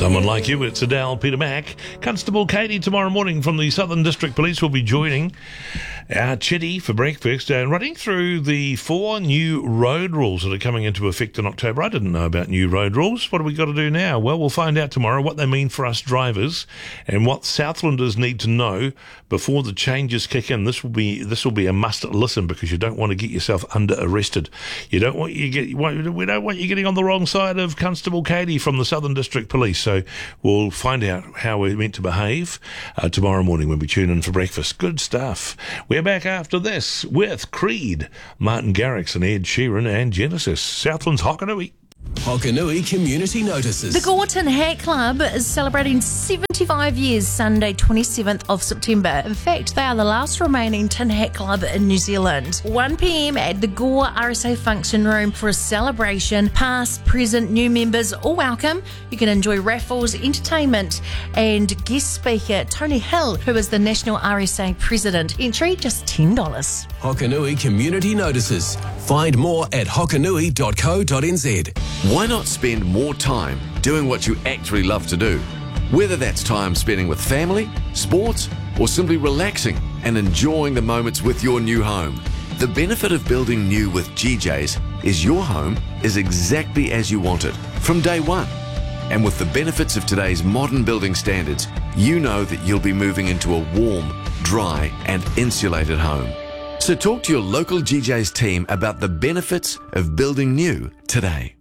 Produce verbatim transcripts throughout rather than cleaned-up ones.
Someone Like You, it's Adele, Peter Mack. Constable Katie tomorrow morning from the Southern District Police will be joining our chitty for breakfast and running through the four new road rules that are coming into effect in October. I didn't know about new road rules. What do we got to do now? Well, we'll find out tomorrow what they mean for us drivers and what Southlanders need to know before the changes kick in. This will be this will be a must listen because you don't want to get yourself under arrested. You don't want you get we don't want you getting on the wrong side of Constable Katie from the Southern District Police. So we'll find out how we're meant to behave uh, tomorrow morning when we tune in for breakfast. Good stuff. We're back after this with Creed, Martin Garrix and Ed Sheeran and Genesis. Southland's Hokanui. Hokanui Community Notices. The Gorton Hat Club is celebrating seventy-five years Sunday twenty-seventh of September. In fact, they are the last remaining tin hat club in New Zealand. one p.m. at the Gore R S A Function Room for a celebration. Past, present, new members all welcome. You can enjoy raffles, entertainment and guest speaker Tony Hill, who is the National R S A President. Entry just ten dollars. Hokanui Community Notices. Find more at hokanui dot co dot n z. Why not spend more time doing what you actually love to do? Whether that's time spending with family, sports, or simply relaxing and enjoying the moments with your new home. The benefit of building new with G J's is your home is exactly as you want it from day one. And with the benefits of today's modern building standards, you know that you'll be moving into a warm, dry, and insulated home. So talk to your local G J's team about the benefits of building new today.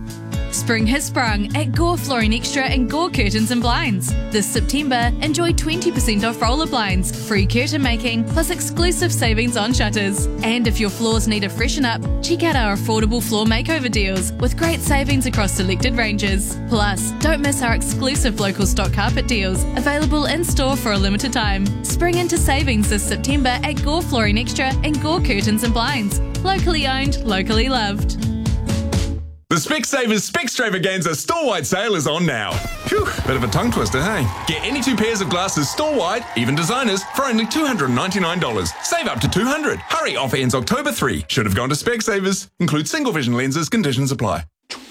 Spring has sprung at Gore Flooring Extra and Gore Curtains and Blinds. This September, enjoy twenty percent off roller blinds, free curtain making, plus exclusive savings on shutters. And if your floors need a freshen up, check out our affordable floor makeover deals with great savings across selected ranges. Plus, don't miss our exclusive local stock carpet deals, available in-store for a limited time. Spring into savings this September at Gore Flooring Extra and Gore Curtains and Blinds. Locally owned, locally loved. The Specsavers Specstravaganza store-wide sale is on now. Phew, bit of a tongue twister, hey? Get any two pairs of glasses store-wide, even designers, for only two hundred ninety-nine dollars. Save up to two hundred dollars. Hurry, offer ends October third. Should have gone to Specsavers. Include single vision lenses, conditions apply.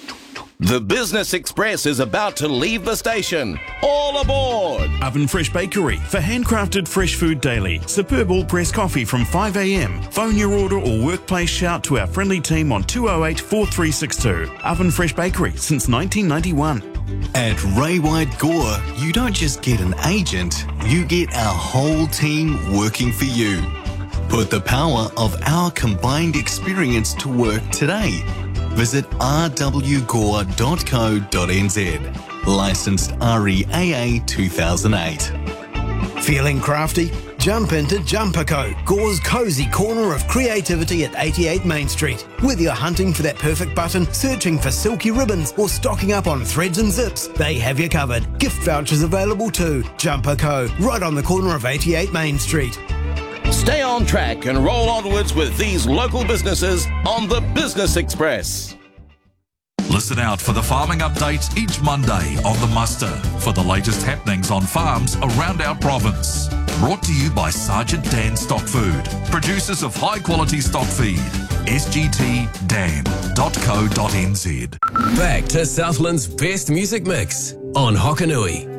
The Business Express is about to leave the station. All aboard! Oven Fresh Bakery for handcrafted fresh food daily. Superb all-press coffee from five a.m. Phone your order or workplace shout to our friendly team on two oh eight, four three six two. Oven Fresh Bakery since nineteen ninety-one. At Ray White Gore, you don't just get an agent, you get our whole team working for you. Put the power of our combined experience to work today. Visit r w gore dot co dot n z. Licensed R E A A two thousand eight. Feeling crafty? Jump into Jumper Co, Gore's cozy corner of creativity at eighty-eight Main Street. Whether you're hunting for that perfect button, searching for silky ribbons, or stocking up on threads and zips, they have you covered. Gift vouchers available too. Jumper Co, right on the corner of eighty-eight Main Street. Stay on track and roll onwards with these local businesses on the Business Express. Listen out for the farming updates each Monday on The Muster for the latest happenings on farms around our province. Brought to you by Sergeant Dan Stock Food, producers of high-quality stock feed. s g t dan dot co dot n z. Back to Southland's best music mix on Hokanui.